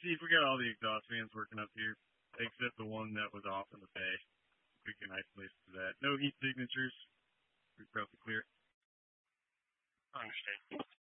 Chief, we got all the exhaust fans working up here, except the one that was off in the bay. We can isolate to that. No heat signatures. We're probably clear. Understood.